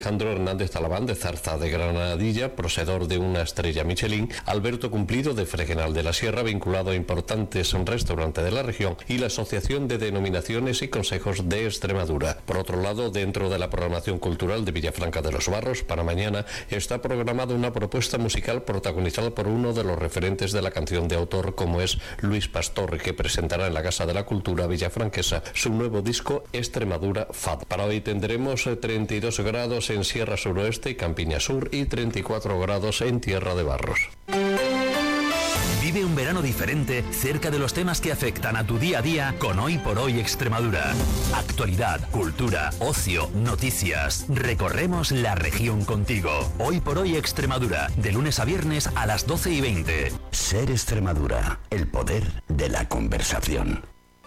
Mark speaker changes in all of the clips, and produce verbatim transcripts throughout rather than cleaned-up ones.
Speaker 1: Alejandro Hernández Talaván de Zarza de Granadilla, poseedor de una estrella Michelin, Alberto Cumplido de Fregenal de la Sierra, vinculado a importantes restaurantes de la región, y la Asociación de Denominaciones y Consejos de Extremadura. Por otro lado, dentro de la programación cultural de Villafranca de los Barros, para mañana está programada una propuesta musical protagonizada por uno de los referentes de la canción de autor, como es Luis Pastor, que presentará en la Casa de la Cultura villafranquesa su nuevo disco Extremadura Fado. Para hoy tendremos treinta y dos grados en Sierra Suroeste y Campiña Sur y treinta y cuatro grados en Tierra de Barros.
Speaker 2: Vive un verano diferente cerca de los temas que afectan a tu día a día con Hoy por Hoy Extremadura. Actualidad, cultura, ocio, noticias. Recorremos la región contigo. Hoy por Hoy Extremadura, de lunes a viernes a las doce y veinte.
Speaker 3: Ser Extremadura, el poder de la conversación.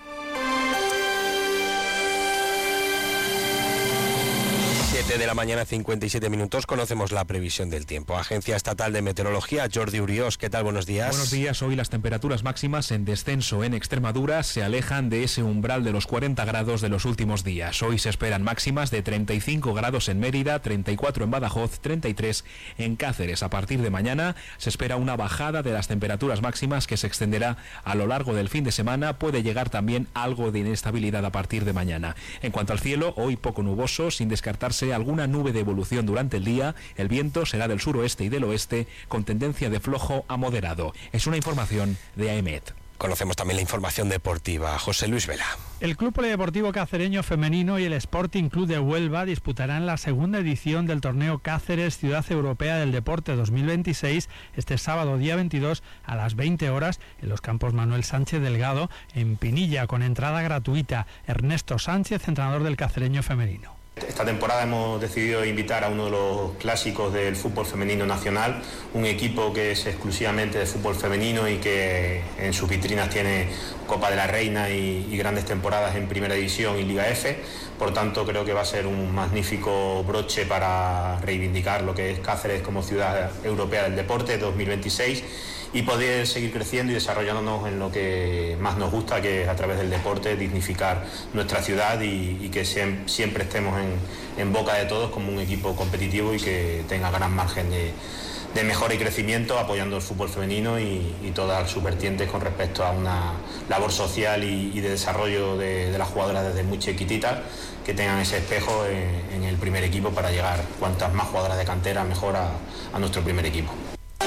Speaker 4: siete de la mañana, cincuenta y siete minutos, conocemos la previsión del tiempo. Agencia Estatal de Meteorología, Jordi Uriós, ¿qué tal? Buenos días.
Speaker 5: Buenos días. Hoy las temperaturas máximas en descenso en Extremadura se alejan de ese umbral de los cuarenta grados de los últimos días. Hoy se esperan máximas de treinta y cinco grados en Mérida, treinta y cuatro en Badajoz, treinta y tres en Cáceres. A partir de mañana se espera una bajada de las temperaturas máximas que se extenderá a lo largo del fin de semana. Puede llegar también algo de inestabilidad a partir de mañana. En cuanto al cielo, hoy poco nuboso, sin descartarse alguna nube de evolución durante el día. El viento será del suroeste y del oeste con tendencia de flojo a moderado. Es una información de A E M E T.
Speaker 4: Conocemos también la información deportiva. José Luis Vela.
Speaker 6: El Club Polideportivo Cacereño Femenino y el Sporting Club de Huelva disputarán la segunda edición del torneo Cáceres Ciudad Europea del Deporte dos mil veintiséis este sábado día veintidós a las veinte horas en los campos Manuel Sánchez Delgado en Pinilla, con entrada gratuita. Ernesto Sánchez, entrenador del Cacereño Femenino.
Speaker 7: Esta temporada hemos decidido invitar a uno de los clásicos del fútbol femenino nacional, un equipo que es exclusivamente de fútbol femenino y que en sus vitrinas tiene Copa de la Reina y, y grandes temporadas en Primera División y Liga F. Por tanto, creo que va a ser un magnífico broche para reivindicar lo que es Cáceres como ciudad europea del deporte dos mil veintiséis y poder seguir creciendo y desarrollándonos en lo que más nos gusta, que es a través del deporte dignificar nuestra ciudad y, y que siempre, siempre estemos en, en boca de todos como un equipo competitivo y que tenga gran margen de, de mejora y crecimiento, apoyando el fútbol femenino y, y todas sus vertientes con respecto a una labor social y, y de desarrollo de, de las jugadoras desde muy chiquititas, que tengan ese espejo en, en el primer equipo para llegar cuantas más jugadoras de cantera mejor a, a nuestro primer equipo.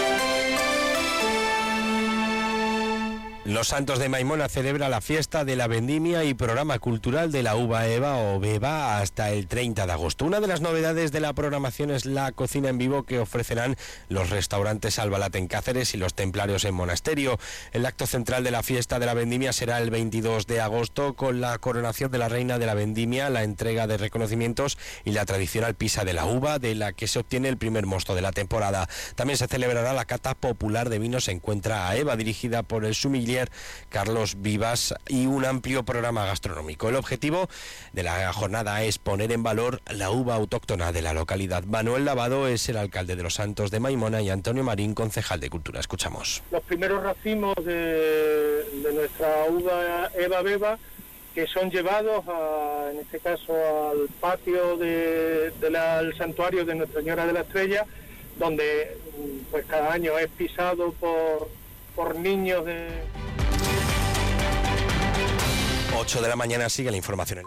Speaker 4: Los Santos de Maimona celebra la fiesta de la vendimia y programa cultural de la uva Eva o Beba hasta el treinta de agosto. Una de las novedades de la programación es la cocina en vivo que ofrecerán los restaurantes Albalat en Cáceres y los Templarios en Monasterio. El acto central de la fiesta de la vendimia será el veintidós de agosto con la coronación de la reina de la vendimia, la entrega de reconocimientos y la tradicional pisa de la uva, de la que se obtiene el primer mosto de la temporada. También se celebrará la cata popular de vinos Encuentra a Eva, dirigida por el sommelier Carlos Vivas, y un amplio programa gastronómico. El objetivo de la jornada es poner en valor la uva autóctona de la localidad. Manuel Lavado es el alcalde de los Santos de Maimona y Antonio Marín, concejal de Cultura. Escuchamos.
Speaker 8: Los primeros racimos de, de nuestra uva Eva Beba, que son llevados a, en este caso al patio de, de la, del santuario de Nuestra Señora de la Estrella, donde pues cada año es pisado por por niños de...
Speaker 4: ocho de la mañana, sigue la información.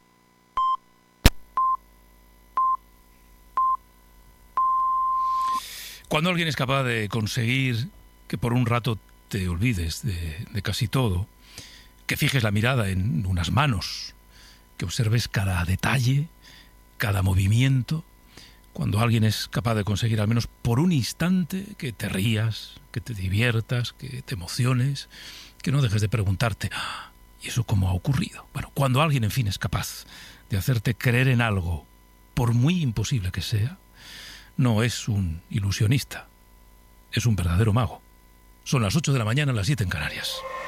Speaker 9: Cuando alguien es capaz de conseguir que por un rato te olvides de, de casi todo, que fijes la mirada en unas manos, que observes cada detalle, cada movimiento, cuando alguien es capaz de conseguir al menos por un instante que te rías, que te diviertas, que te emociones, que no dejes de preguntarte, ah, ¿y eso cómo ha ocurrido? Bueno, cuando alguien, en fin, es capaz de hacerte creer en algo, por muy imposible que sea, no es un ilusionista, es un verdadero mago. Son las ocho de la mañana, las siete en Canarias.